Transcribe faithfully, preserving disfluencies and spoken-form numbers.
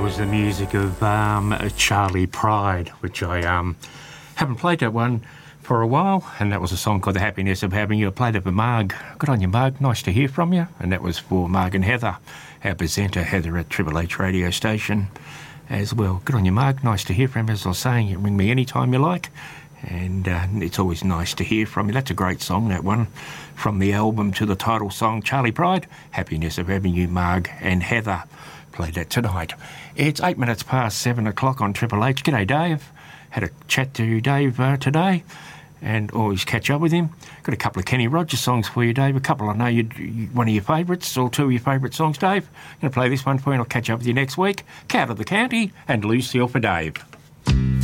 was the music of um, Charlie Pride, which I um, haven't played that one for a while, and that was a song called The Happiness of Having You. I played it for Marg. Good on you, Marg. Nice to hear from you. And that was for Marg and Heather, our presenter, Heather at Triple H radio station as well. Good on you, Marg. Nice to hear from you. As I was saying, you ring me anytime you like, and uh, it's always nice to hear from you. That's a great song, that one, from the album to the title song, Charlie Pride, Happiness of Having You, Marg and Heather. Played that tonight. It's eight minutes past seven o'clock on Triple H. G'day, Dave. Had a chat to Dave uh, today, and always catch up with him. Got a couple of Kenny Rogers songs for you, Dave. A couple I know you'd, you one of your favourites, or two of your favourite songs, Dave. I'm going to play this one for you, and I'll catch up with you next week. Cat of the County and Lucille for Dave.